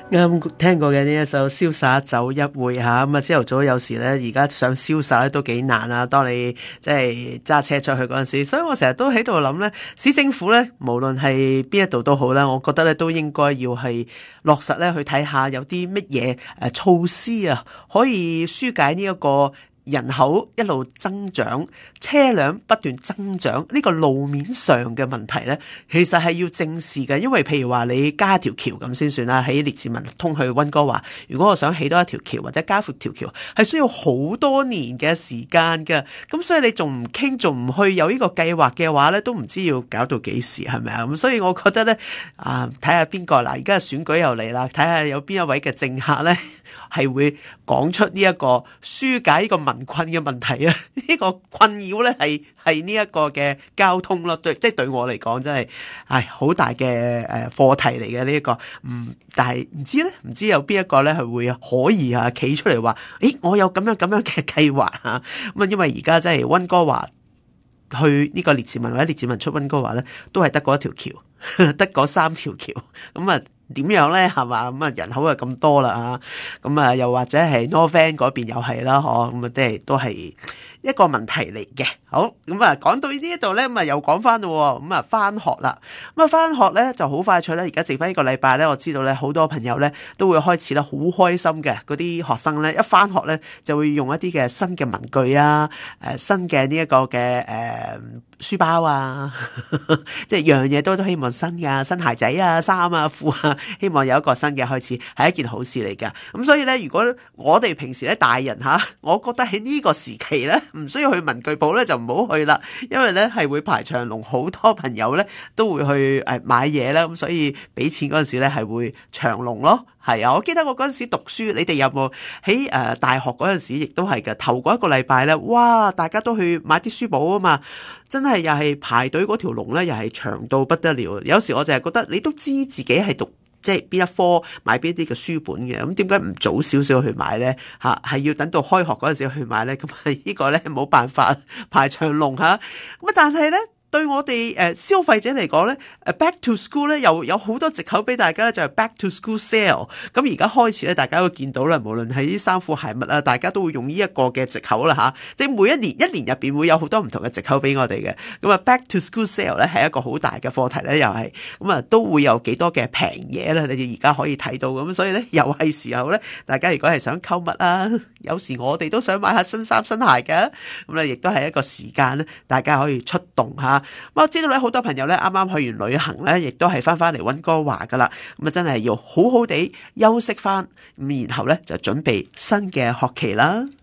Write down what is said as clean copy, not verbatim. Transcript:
啱聽過嘅呢一首瀟灑走一回吓，咁啊朝頭早有時咧，而家想瀟灑咧都幾難啊。當你即係揸車出去嗰陣時，所以我成日都喺度諗咧，市政府咧無論係邊一度都好啦，我覺得咧都應該要係落實咧去睇下有啲乜嘢措施啊，可以紓解呢一個人口一路增長，車輛不斷增長，呢個路面上嘅問題呢，其實係要正視嘅。因為譬如話你加一條橋咁先算啦，喺烈士文通去溫哥華，如果我想起多一條橋或者加闊條橋，係需要好多年嘅時間嘅。咁所以你仲唔傾，仲唔去有呢個計劃嘅話呢，都唔知要搞到幾時，係咪啊？咁所以我覺得呢，睇下邊個嗱，而家選舉又嚟啦，睇下有邊一位嘅政客呢，係會講出呢一個紓解呢個民困嘅問題啊！呢個困擾咧係呢一個嘅交通咯，即係對我嚟講真係好大嘅課題嚟嘅呢一個。但係唔知有邊一個咧係會可以企出嚟話，我有咁樣嘅計劃嚇。咁啊，因為而家真係溫哥華去呢個烈士文或者烈士文出溫哥華咧，都係得嗰一條橋，得嗰3條橋咁啊。點樣咧係嘛？咁啊人口又咁多啦咁啊又或者係 North Van 嗰邊又係啦咁啊即係都係一個問題嚟嘅。好，咁啊講到呢一度咧，咁啊又講翻咯，咁啊翻學啦。咁啊翻學咧就好快脆啦。而家剩翻一個禮拜咧，我知道咧好多朋友咧都會開始咧好開心嘅。嗰啲學生咧一翻學咧就會用一啲嘅新嘅文具啊，新嘅呢一個嘅書包啊，即係樣嘢都希望新嘅新鞋仔啊、衫啊、褲啊。希望有一個新嘅開始係一件好事嚟㗎。咁所以咧，如果我哋平時咧大人我覺得喺呢個時期咧唔需要去文具鋪咧就唔好去啦，因為咧係會排長龍，好多朋友咧都會去買嘢啦。咁所以俾錢嗰陣時咧係會長龍咯。係啊，我記得我嗰陣時讀書，你哋有冇喺大學嗰陣時亦都係嘅。頭嗰一個禮拜咧，哇！大家都去買啲書簿啊嘛，真係又係排隊嗰條龍咧，又係長到不得了。有時我就係覺得你都知自己係讀即係邊一科買邊啲嘅書本嘅，咁點解唔早少少去買咧？係要等到開學嗰陣時去買咧？咁呢個咧冇辦法排長龍咁啊！但係咧。對我哋消費者嚟講咧，Back to School 咧又有好多藉口俾大家咧，就係 Back to School Sale。咁而家開始咧，大家都見到啦，無論係啲衫褲鞋襪啊，大家都會用呢一個嘅藉口啦即係每一年入邊會有好多唔同嘅藉口俾我哋嘅。咁啊，Back to School Sale 咧係一個好大嘅課題咧，又係咁啊，都會有幾多嘅平嘢啦，你哋而家可以睇到咁，所以咧又係時候咧，大家如果係想購物啊，有時我哋都想買下新衫新鞋嘅，咁咧亦都係一個時間咧，大家可以出動我知道咧，好多朋友咧啱啱去完旅行咧，亦都係翻嚟溫哥華噶啦。咁啊，真係要好好地休息翻，咁然後咧就準備新嘅學期啦。